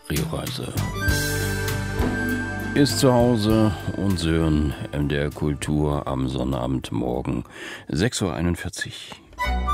Rio Reiser ist zu Hause und Sie hören MDR Kultur am Sonnabendmorgen 6:41 Uhr.